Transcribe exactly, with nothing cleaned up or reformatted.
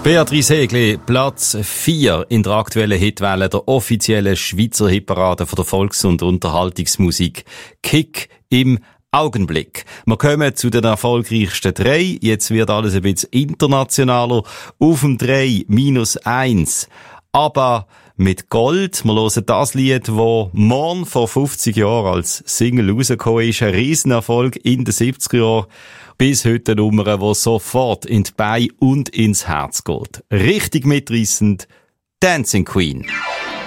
Beatrice Egli, Platz vier in der aktuellen Hitwelle, der offiziellen Schweizer Hitparade von der Volks- und Unterhaltungsmusik. Kick im Augenblick. Wir kommen zu den erfolgreichsten drei. Jetzt wird alles ein bisschen internationaler. Auf dem drei minus eins. Aber mit Gold. Wir hören das Lied, das morgen vor fünfzig Jahren als Single rausgekommen ist. Ein Riesenerfolg in den siebziger Jahren. Bis heute eine Nummer, die sofort in die Beine und ins Herz geht. Richtig mitreissend. Dancing Queen.